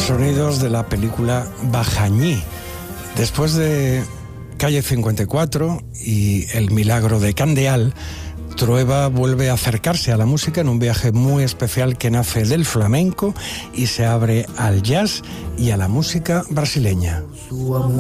Sonidos de la película Bajañí. Después de Calle 54 y El milagro de Candeal, Trueba vuelve a acercarse a la música en un viaje muy especial que nace del flamenco y se abre al jazz y a la música brasileña.